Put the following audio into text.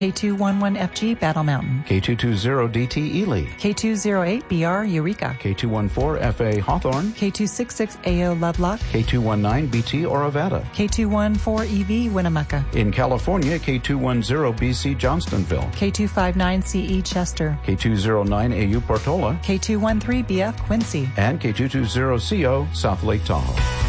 K211FG Battle Mountain, K220DT Ely, K208BR Eureka, K214FA Hawthorne, K266AO Lovelock, K219BT Orovada. K214EV Winnemucca, In California, K210BC Johnstonville, K259CE Chester, K209AU Portola, K213BF Quincy, and K220CO South Lake Tahoe.